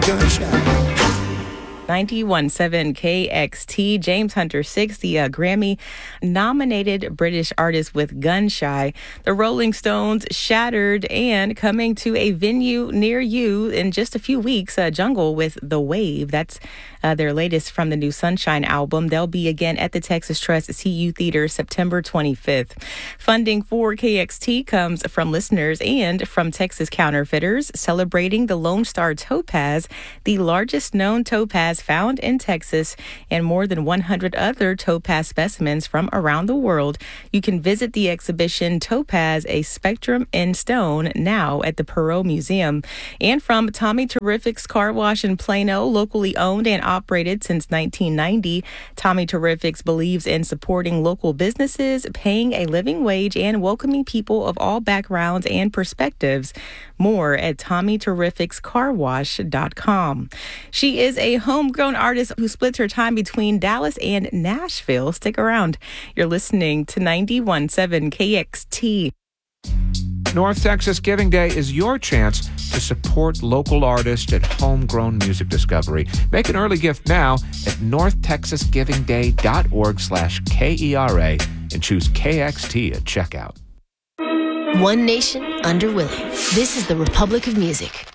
gunshot. 91.7 KXT. James Hunter 6, the Grammy-nominated British artist with Gun Shy. The Rolling Stones Shattered, and coming to a venue near you in just a few weeks, Jungle with The Wave. That's their latest from the new Sunshine album. They'll be again at the Texas Trust CU Theater September 25th. Funding for KXT comes from listeners and from Texas Counterfeiters, celebrating the Lone Star Topaz, the largest known topaz found in Texas, and more than 100 other topaz specimens from around the world. You can visit the exhibition Topaz, a Spectrum in Stone, now at the Perot Museum. And from Tommy Terrific's Car Wash in Plano, locally owned and operated since 1990, Tommy Terrific's believes in supporting local businesses, paying a living wage, and welcoming people of all backgrounds and perspectives. More at TommyTerrificsCarWash.com. She is a homegrown artist who splits her time between Dallas and Nashville. Stick around. You're listening to 91.7 KXT. North Texas Giving Day is your chance to support local artists and homegrown music discovery. Make an early gift now at northtexasgivingday.org/KERA and choose KXT at checkout. One nation under Willie. This is the Republic of Music.